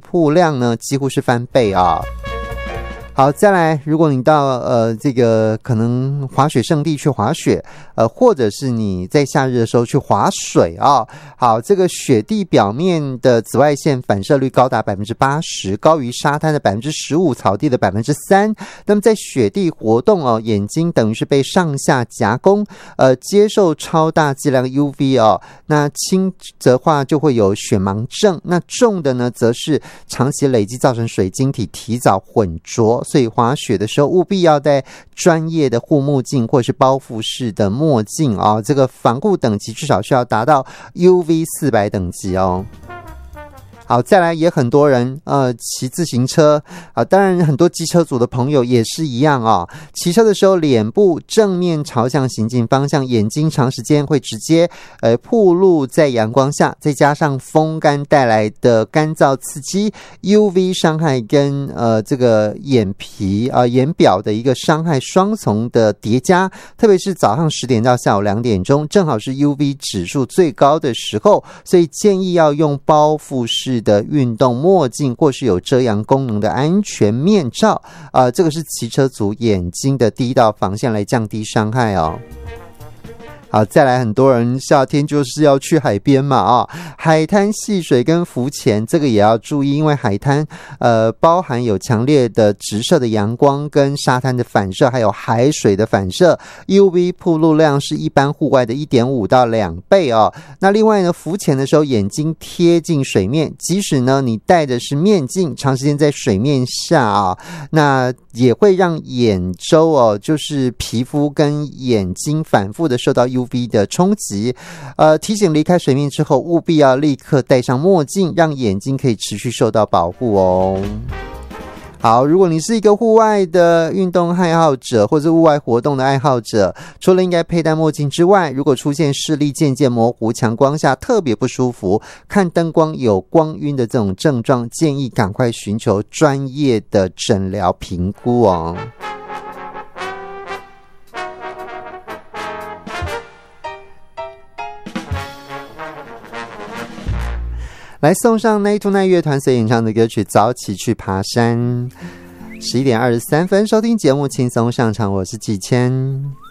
瀑量呢几乎是翻倍啊。好，再来，如果你到这个可能滑雪胜地去滑雪，或者是你在夏日的时候去滑水啊，好，这个雪地表面的紫外线反射率高达 80%， 高于沙滩的 15%， 草地的 3%。那么在雪地活动哦，眼睛等于是被上下夹攻，接受超大剂量 UV 哦。那轻则话就会有雪盲症，那重的呢，则是长期累积造成水晶体提早混浊。所以滑雪的时候务必要戴专业的护目镜或是包覆式的墨镜啊，这个防护等级至少需要达到 UV 400等级哦。好，再来也很多人骑自行车啊，当然很多机车族的朋友也是一样啊。骑车的时候脸部正面朝向行进方向，眼睛长时间会直接暴露在阳光下，再加上风干带来的干燥刺激 UV 伤害跟这个眼皮眼表的一个伤害双重的叠加，特别是早上10点到下午2点钟，正好是 UV 指数最高的时候，所以建议要用包覆式的运动墨镜或是有遮阳功能的安全面罩这个是骑车族眼睛的第一道防线，来降低伤害哦。好，再来很多人夏天就是要去海边嘛海滩戏水跟浮潜这个也要注意，因为海滩包含有强烈的直射的阳光跟沙滩的反射，还有海水的反射 UV 暴露量是一般户外的 1.5 到2倍哦。那另外呢，浮潜的时候眼睛贴近水面，即使呢你戴的是面镜，长时间在水面下那也会让眼周就是皮肤跟眼睛反复的受到UV 的冲击，提醒离开水面之后务必要立刻戴上墨镜，让眼睛可以持续受到保护哦。好，如果你是一个户外的运动爱好者或者户外活动的爱好者，除了应该佩戴墨镜之外，如果出现视力渐渐模糊、强光下特别不舒服、看灯光有光晕的这种症状，建议赶快寻求专业的诊疗评估哦。来送上 Night to Night 乐团所演唱的歌曲《早起去爬山》。11点23分，收听节目轻松上场，我是季谦。